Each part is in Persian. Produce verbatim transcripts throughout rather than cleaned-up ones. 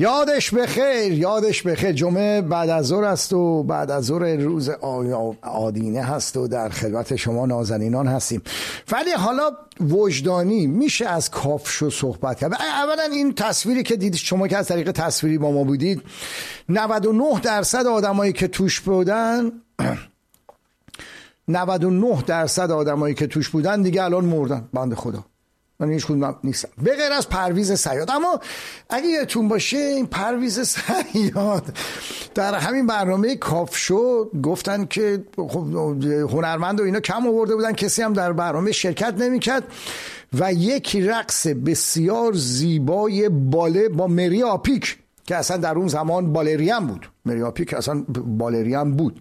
یادش بخیر، یادش بخیر. جمعه بعد از ظهر است و بعد از ظهر روز آدینه هست و در خدمت شما نازنینان هستیم. ولی حالا وجدانی میشه از کافشو صحبت کرد. اولا این تصویری که دیدید شما که از طریق تصویری با ما بودید، نود و نه درصد آدمایی که توش بودن نود و نه درصد آدمایی که توش بودن دیگه الان مردن، بنده خدا. من هیچ کدوم نیستم به غیر از پرویز صیاد. اما اگه یادتون باشه این پرویز صیاد در همین برنامه کافشو گفتن که خب هنرمند و اینا کم آورده بودن، کسی هم در برنامه شرکت نمی‌کرد و یک رقص بسیار زیبای باله با مری آپیک که اصلا در اون زمان بالرین بود، مری آپیک اصلا بالرین بود،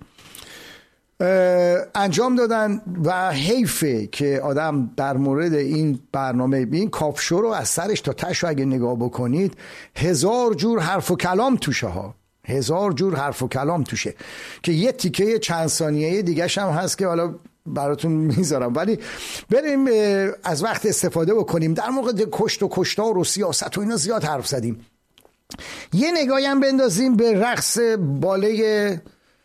انجام دادن. و حیفه که آدم در مورد این برنامه این کافشو رو از سرش تا تش رو اگه نگاه بکنید هزار جور حرف و کلام توشه ها، هزار جور حرف و کلام توشه که یه تیکه چند ثانیه دیگه‌ش هم هست که حالا براتون میذارم. ولی بریم از وقت استفاده بکنیم. در موقع کشت و کشتار و سیاست و اینا زیاد حرف زدیم، یه نگاهی هم بندازیم به رقص باله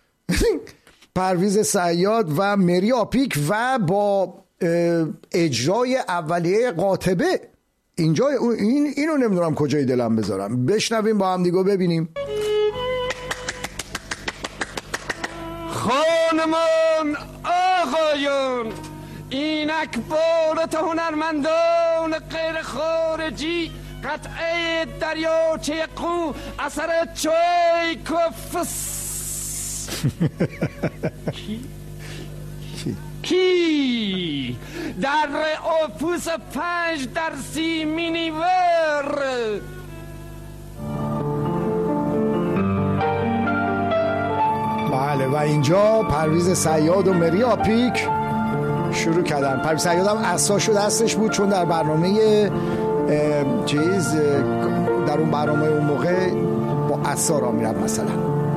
پرویز صیاد و مری آپیک و با اجرای اولیه قاطبه. اینجا این اینو نمیدونم کجای دلم بذارم. بشنویم با هم دیگه ببینیم. خانمان آقایون، اینک بارت هنرمندان غیر خارجی قطعه دریاچه قو اثر چایکوفس کی؟ کی در اپوس پنج در سی مینیور. بله و اینجا پرویز صیاد و مری آپیک شروع کردن. پرویز صیاد هم عصاشو دستش بود چون در برنامه چیز در اون برنامه اون موقع با عصا را میرد مثلا.